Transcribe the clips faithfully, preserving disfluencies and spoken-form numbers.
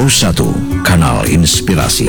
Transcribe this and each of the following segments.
Arus satu, Kanal Inspirasi.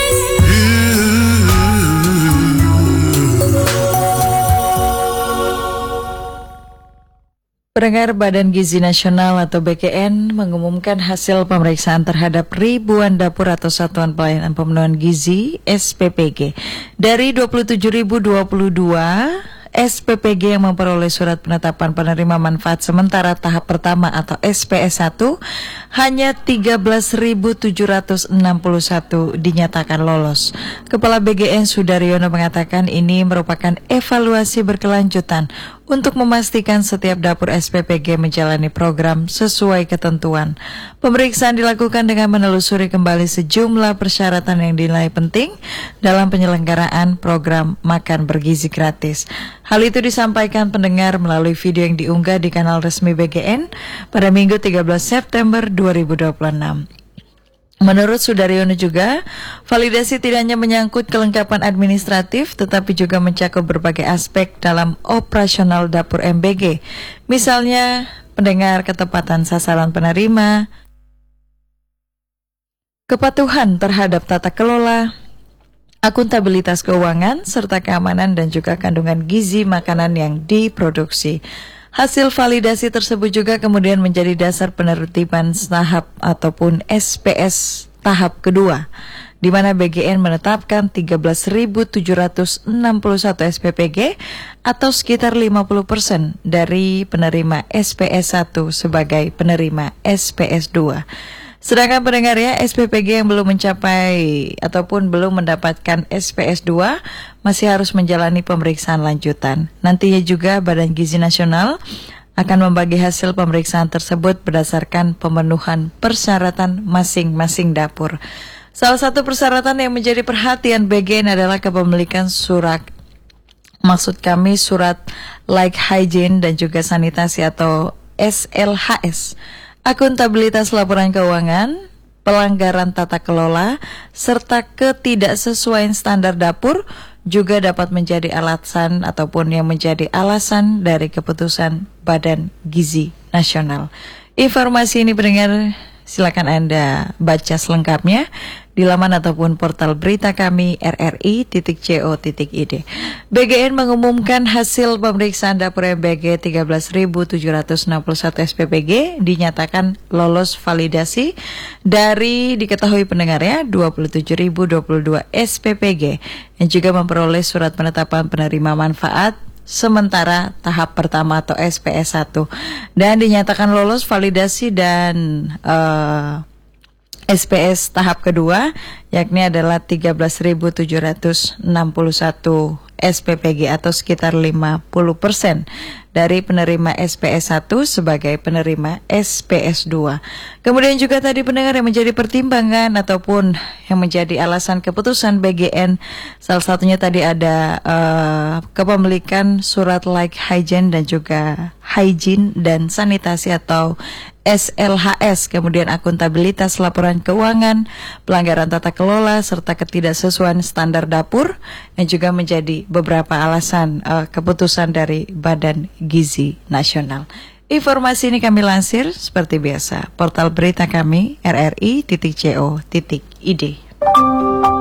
Pendengar, Badan Gizi Nasional atau B G N mengumumkan hasil pemeriksaan terhadap ribuan dapur atau satuan pelayanan pemenuhan gizi S P P G. Dari dua puluh tujuh ribu dua puluh dua S P P G yang memperoleh surat penetapan penerima manfaat sementara tahap pertama atau S P S satu, hanya tiga belas ribu tujuh ratus enam puluh satu dinyatakan lolos. Kepala B G N Sudaryono mengatakan ini merupakan evaluasi berkelanjutan untuk memastikan setiap dapur S P P G menjalani program sesuai ketentuan. Pemeriksaan dilakukan dengan menelusuri kembali sejumlah persyaratan yang dinilai penting dalam penyelenggaraan program makan bergizi gratis. Hal itu disampaikan pendengar melalui video yang diunggah di kanal resmi B G N pada Minggu tiga belas September dua ribu dua puluh enam. Menurut Sudaryono juga, validasi tidak hanya menyangkut kelengkapan administratif, tetapi juga mencakup berbagai aspek dalam operasional dapur M B G. Misalnya, pendengar ketepatan sasaran penerima, kepatuhan terhadap tata kelola, akuntabilitas keuangan, serta keamanan dan juga kandungan gizi makanan yang diproduksi. Hasil validasi tersebut juga kemudian menjadi dasar penertiban tahap ataupun S P S tahap kedua, di mana B G N menetapkan tiga belas ribu tujuh ratus enam puluh satu S P P G atau sekitar lima puluh persen dari penerima S P S satu sebagai penerima S P S dua. Sedangkan pendengar ya, S P P G yang belum mencapai ataupun belum mendapatkan S P S dua masih harus menjalani pemeriksaan lanjutan. Nantinya juga Badan Gizi Nasional akan membagi hasil pemeriksaan tersebut berdasarkan pemenuhan persyaratan masing-masing dapur. Salah satu persyaratan yang menjadi perhatian B G N adalah kepemilikan surat, maksud kami surat like hygiene dan juga sanitasi atau S L H S. Akuntabilitas laporan keuangan, pelanggaran tata kelola, serta ketidaksesuaian standar dapur juga dapat menjadi alasan ataupun yang menjadi alasan dari keputusan Badan Gizi Nasional. Informasi ini pendengar, silakan Anda baca selengkapnya di laman ataupun portal berita kami r r i titik co titik i d. B G N mengumumkan hasil pemeriksaan dapur M B G tiga belas ribu tujuh ratus enam puluh satu S P P G dinyatakan lolos validasi dari diketahui pendengarnya dua puluh tujuh ribu dua puluh dua S P P G yang juga memperoleh surat penetapan penerima manfaat sementara tahap pertama atau S P S satu dan dinyatakan lolos validasi dan uh, S P S tahap kedua, yakni adalah tiga belas ribu tujuh ratus enam puluh satu S P P G atau sekitar lima puluh persen dari penerima S P S satu sebagai penerima S P S dua. Kemudian juga tadi pendengar yang menjadi pertimbangan ataupun yang menjadi alasan keputusan B G N, salah satunya tadi ada uh, kepemilikan surat like hygiene dan juga hygiene dan sanitasi atau S L H S, kemudian akuntabilitas laporan keuangan, pelanggaran tata kelola, serta ketidaksesuaian standar dapur, yang juga menjadi beberapa alasan uh, keputusan dari Badan Gizi Nasional. Informasi ini kami lansir seperti biasa, portal berita kami r r i titik co titik i d.